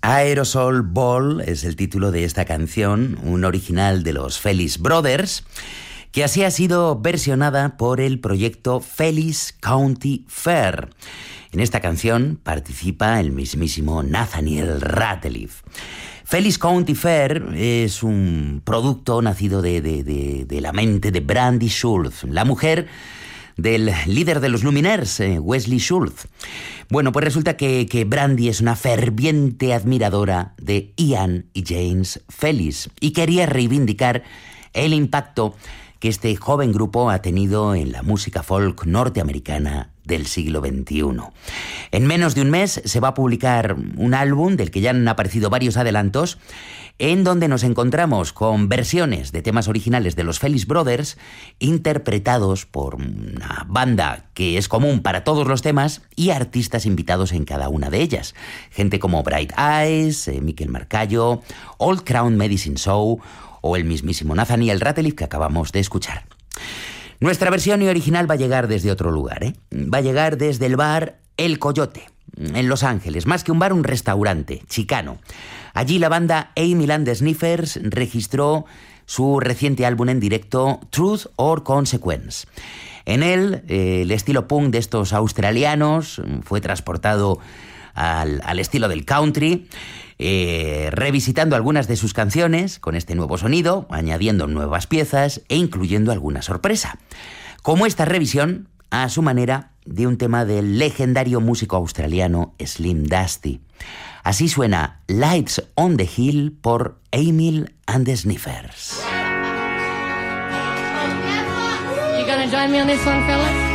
Aerosol Ball es el título de esta canción, un original de los Fellis Brothers, que así ha sido versionada por el proyecto Fellis County Fair. En esta canción participa el mismísimo Nathaniel Rateliff. Fellis County Fair es un producto nacido de la mente de Brandy Schultz, la mujer del líder de los Lumineers, Wesley Schultz. Bueno, pues resulta que Brandy es una ferviente admiradora de Ian y James Fellis y quería reivindicar el impacto que este joven grupo ha tenido en la música folk norteamericana del siglo XXI. En menos de un mes se va a publicar un álbum del que ya han aparecido varios adelantos, en donde nos encontramos con versiones de temas originales de los Fellis Brothers interpretados por una banda que es común para todos los temas y artistas invitados en cada una de ellas. Gente como Bright Eyes, Mikel Marcayo, Old Crown Medicine Show o el mismísimo Nathaniel Rateliff que acabamos de escuchar. Nuestra versión original va a llegar desde otro lugar, ¿eh? Va a llegar desde el bar El Coyote, en Los Ángeles. Más que un bar, un restaurante chicano. Allí la banda Emil and the Sniffers registró su reciente álbum en directo, Truth or Consequence. En él, el estilo punk de estos australianos fue transportado al estilo del country, revisitando algunas de sus canciones con este nuevo sonido, añadiendo nuevas piezas e incluyendo alguna sorpresa. Como esta revisión, a su manera, de un tema del legendario músico australiano Slim Dusty. Así suena Lights on the Hill por Emil and the Sniffers. You gonna join me on this one, fellas?